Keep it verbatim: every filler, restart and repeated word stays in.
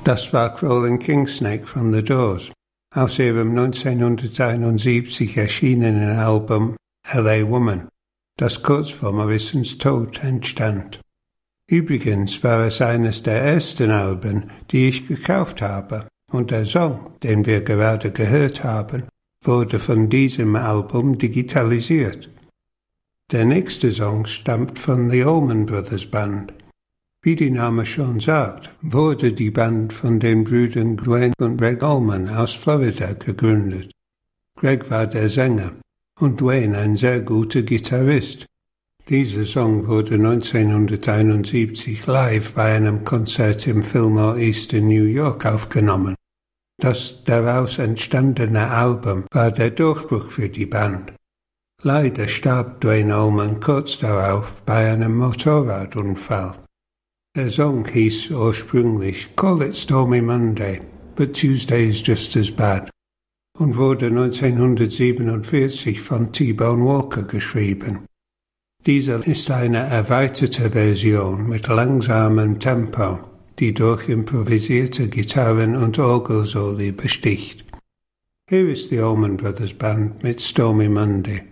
Das war Crawling Kingsnake von The Doors, aus ihrem neunzehnhunderteinundsiebzig erschienenen Album L A Woman, das kurz vor Morrisons Tod entstand. Übrigens war es eines der ersten Alben, die ich gekauft habe, und der Song, den wir gerade gehört haben, wurde von diesem Album digitalisiert. Der nächste Song stammt von The Allman Brothers Band. Wie der Name schon sagt, wurde die Band von den Brüdern Duane und Gregg Allman aus Florida gegründet. Gregg war der Sänger und Duane ein sehr guter Gitarrist. Dieser Song wurde neunzehnhunderteinundsiebzig live bei einem Konzert im Fillmore East in New York aufgenommen. Das daraus entstandene Album war der Durchbruch für die Band. Leider starb Duane Allman kurz darauf bei einem Motorradunfall. Der Song hieß ursprünglich Call It Stormy Monday, but Tuesday is just as bad und wurde neunzehnhundertsiebenundvierzig von T-Bone Walker geschrieben. Dieser ist eine erweiterte Version mit langsamem Tempo, die durch improvisierte Gitarren- und Orgelsoli besticht. Hier ist die Allman Brothers Band mit Stormy Monday.